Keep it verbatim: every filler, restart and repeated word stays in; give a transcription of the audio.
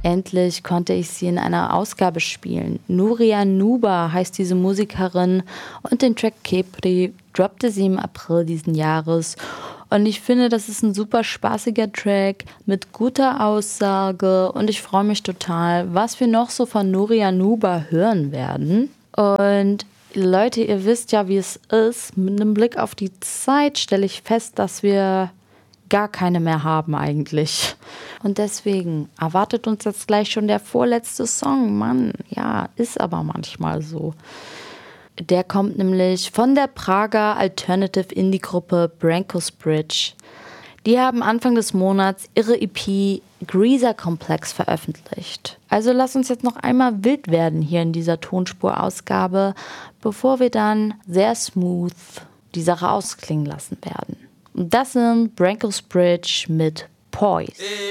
endlich konnte ich sie in einer Ausgabe spielen. Nuria Nuba heißt diese Musikerin und den Track Kepri droppte sie im April diesen Jahres. Und ich finde, das ist ein super spaßiger Track mit guter Aussage und ich freue mich total, was wir noch so von Nuria Nuba hören werden. Und Leute, ihr wisst ja, wie es ist. Mit einem Blick auf die Zeit stelle ich fest, dass wir gar keine mehr haben eigentlich. Und deswegen erwartet uns jetzt gleich schon der vorletzte Song. Mann, ja, ist aber manchmal so. Der kommt nämlich von der Prager Alternative Indie-Gruppe Brankos Bridge. Die haben Anfang des Monats ihre E P Greaser Complex veröffentlicht. Also lass uns jetzt noch einmal wild werden hier in dieser Tonspurausgabe, bevor wir dann sehr smooth die Sache ausklingen lassen werden. Und das sind Brankos Bridge mit Poise.